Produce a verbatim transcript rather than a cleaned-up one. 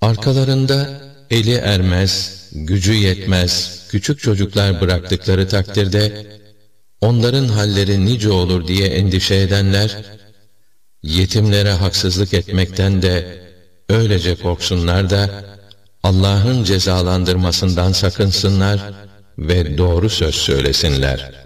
Arkalarında eli ermez, gücü yetmez, küçük çocuklar bıraktıkları takdirde, onların halleri nice olur diye endişe edenler, yetimlere haksızlık etmekten de öylece korksunlar da, Allah'ın cezalandırmasından sakınsınlar ve doğru söz söylesinler.